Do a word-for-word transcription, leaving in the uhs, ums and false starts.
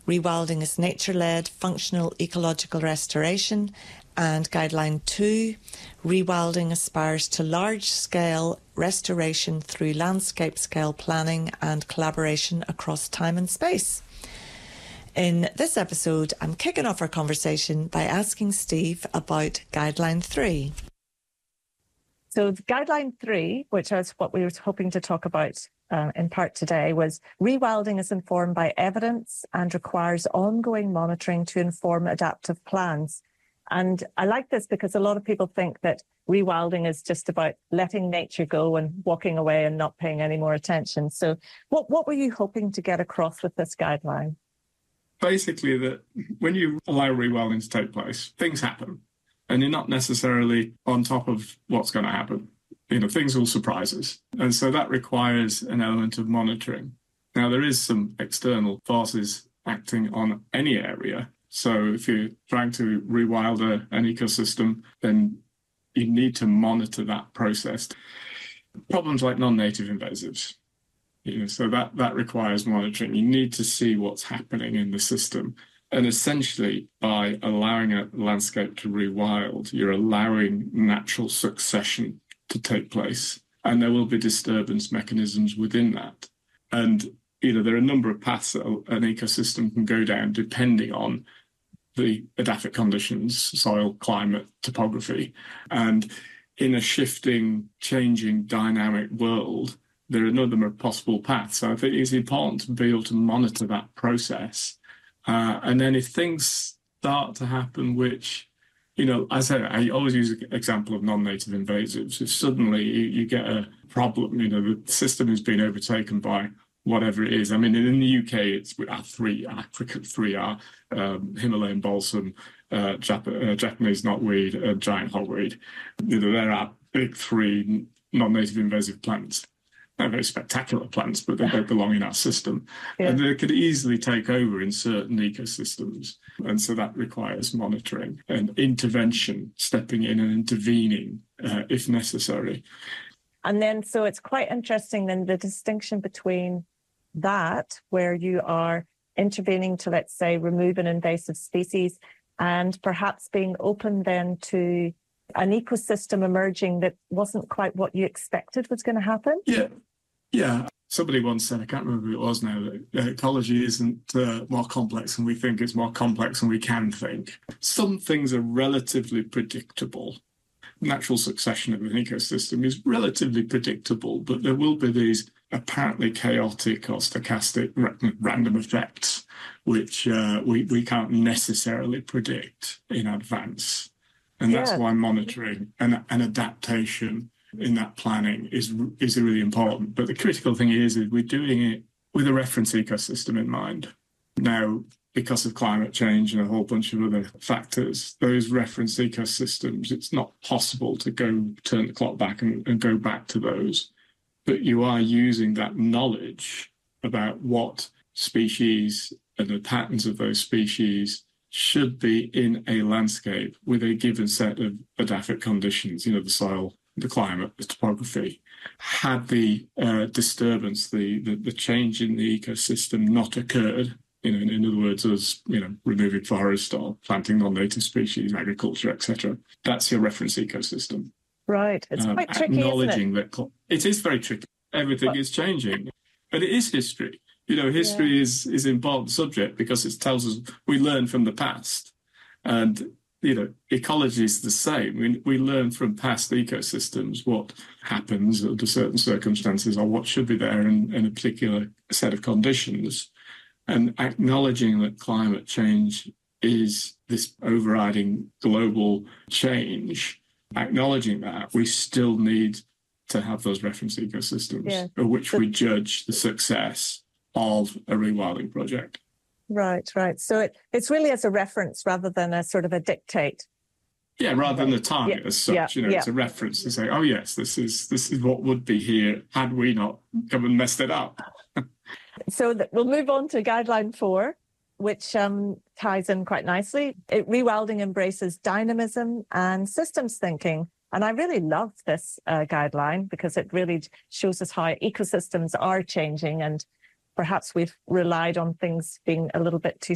Rewilding is nature-led, functional ecological restoration. And guideline two, rewilding aspires to large-scale restoration through landscape-scale planning and collaboration across time and space. In this episode, I'm kicking off our conversation by asking Steve about guideline three. So guideline three, which is what we were hoping to talk about uh, in part today, was rewilding is informed by evidence and requires ongoing monitoring to inform adaptive plans. And I like this because a lot of people think that rewilding is just about letting nature go and walking away and not paying any more attention. So what, what were you hoping to get across with this guideline? Basically, that when you allow rewilding to take place, things happen. And you're not necessarily on top of what's going to happen. You know, things will surprise us. And so that requires an element of monitoring. Now, there is some external forces acting on any area. So if you're trying to rewild a, an ecosystem, then you need to monitor that process. Problems like non-native invasives, you know, so that, that requires monitoring. You need to see what's happening in the system. And essentially, by allowing a landscape to rewild, you're allowing natural succession to take place. And there will be disturbance mechanisms within that. And, you know, there are a number of paths that an ecosystem can go down depending on the edaphic conditions, soil, climate, topography. And in a shifting, changing, dynamic world, there are a number of possible paths. So I think it's important to be able to monitor that process. Uh, and then if things start to happen, which, you know, I say, I always use an example of non-native invasives. If suddenly you, you get a problem, you know, the system has been overtaken by whatever it is. I mean, in the U K, it's our three, our three are um, Himalayan balsam, uh, Jap- uh, Japanese knotweed, and giant hogweed. You know, there are big three non-native invasive plants. They're very spectacular plants, but they don't belong in our system. Yeah. And they could easily take over in certain ecosystems. And so that requires monitoring and intervention, stepping in and intervening uh, if necessary. And then, so it's quite interesting then the distinction between that, where you are intervening to, let's say, remove an invasive species, and perhaps being open then to an ecosystem emerging that wasn't quite what you expected was going to happen? Yeah, yeah. Somebody once said, I can't remember who it was now, that ecology isn't uh, more complex than we think, it's more complex than we can think. Some things are relatively predictable. Natural succession of an ecosystem is relatively predictable, but there will be these apparently chaotic or stochastic random effects, which uh, we, we can't necessarily predict in advance. And that's yeah. why monitoring and, and adaptation in that planning is is really important. But the critical thing is, is we're doing it with a reference ecosystem in mind. Now, because of climate change and a whole bunch of other factors, those reference ecosystems, it's not possible to go turn the clock back and, and go back to those. But you are using that knowledge about what species and the patterns of those species should be in a landscape with a given set of edaphic conditions, you know, the soil, the climate, the topography. Had the uh, disturbance, the, the the change in the ecosystem not occurred, you know, in, in other words, as, you know, removing forest or planting non-native species, agriculture, et cetera, that's your reference ecosystem. Right. It's um, quite tricky, acknowledging isn't it? that it is very tricky. Everything but, is changing. But it is history. You know, history yeah. is, is an important subject because it tells us we learn from the past. And, you know, ecology is the same. We, we learn from past ecosystems what happens under certain circumstances or what should be there in, in a particular set of conditions. And acknowledging that climate change is this overriding global change, acknowledging that, we still need to have those reference ecosystems yeah. of which we judge the success of a rewilding project. Right, right. So it, it's really as a reference rather than a sort of a dictate. Yeah, rather than the target yeah. as such, yeah. you know, yeah. it's a reference to say, oh yes, this is this is what would be here had we not come and messed it up. So th- we'll move on to guideline four, which um, ties in quite nicely. It, rewilding embraces dynamism and systems thinking. And I really love this uh, guideline because it really shows us how ecosystems are changing, and perhaps we've relied on things being a little bit too